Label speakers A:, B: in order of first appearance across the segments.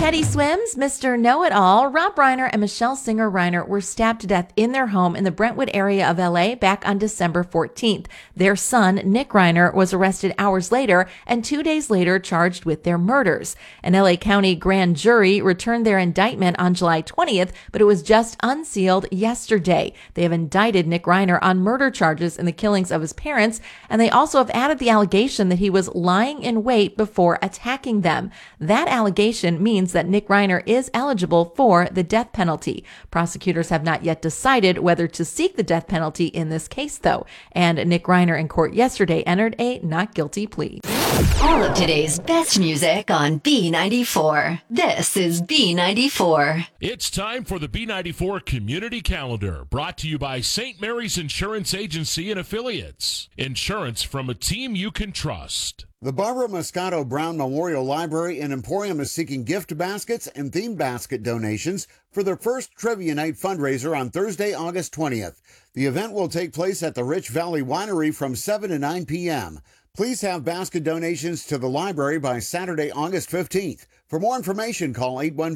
A: Teddy Swims, Mr. Know-It-All, Rob Reiner and Michelle Singer Reiner were stabbed to death in their home in the Brentwood area of LA back on December 14th. Their son, Nick Reiner, was arrested hours later and 2 days later charged with their murders. An LA County grand jury returned their indictment on July 20th, but it was just unsealed yesterday. They have indicted Nick Reiner on murder charges in the killings of his parents, and they also have added the allegation that he was lying in wait before attacking them. That allegation means that Nick Reiner is eligible for the death penalty. Prosecutors have not yet decided whether to seek the death penalty in this case, though. And Nick Reiner in court yesterday entered a not guilty plea.
B: All of today's best music on B94. This is B94.
C: It's time for the B94 Community Calendar, brought to you by St. Mary's Insurance Agency and Affiliates. Insurance from a team you can trust.
D: The Barbara Moscato Brown Memorial Library and Emporium is seeking gift baskets and theme basket donations for their first Trivia Night fundraiser on Thursday, August 20th. The event will take place at the Rich Valley Winery from 7 to 9 p.m. Please have basket donations to the library by Saturday, August 15th. For more information, call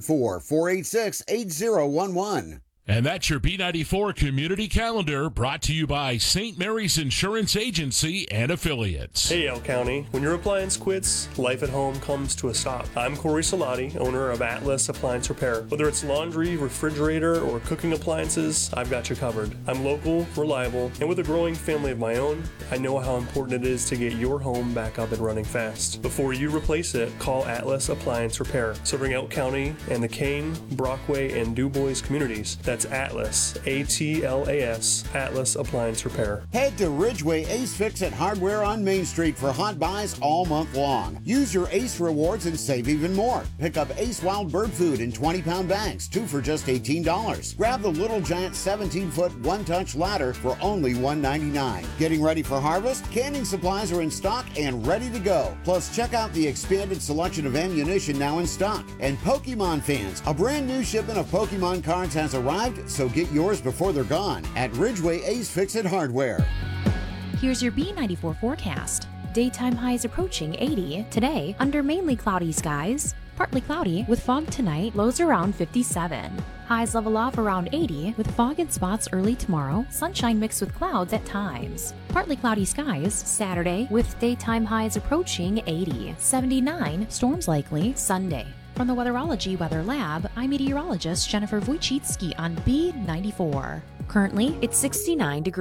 D: 814-486-8011.
C: And that's your B94 Community Calendar, brought to you by St. Mary's Insurance Agency and Affiliates.
E: Hey, El County. When your appliance quits, life at home comes to a stop. I'm Corey Salati, owner of Atlas Appliance Repair. Whether it's laundry, refrigerator, or cooking appliances, I've got you covered. I'm local, reliable, and with a growing family of my own, I know how important it is to get your home back up and running fast. Before you replace it, call Atlas Appliance Repair, serving Elk County and the Kane, Brockway, and DuBois communities. That's Atlas, A-T-L-A-S, Atlas Appliance Repair.
D: Head to Ridgeway Ace Fix-It Hardware on Main Street for hot buys all month long. Use your Ace rewards and save even more. Pick up Ace Wild Bird Food in 20-pound bags, 2 for just $18. Grab the Little Giant 17-foot one-touch ladder for only $1.99. Getting ready for harvest? Canning supplies are in stock and ready to go. Plus, check out the expanded selection of ammunition now in stock. And Pokemon fans, a brand new shipment of Pokemon cards has arrived, so get yours before they're gone at Ridgeway Ace Fix-It Hardware.
F: Here's your B94 forecast. Daytime highs approaching 80 today under mainly cloudy skies. Partly cloudy with fog tonight, lows around 57. Highs level off around 80 with fog in spots early tomorrow, sunshine mixed with clouds at times. Partly cloudy skies Saturday with daytime highs approaching 80. 79, storms likely Sunday. From the Weatherology Weather Lab, I'm meteorologist Jennifer Wojcicki on B94. Currently, it's 69 degrees.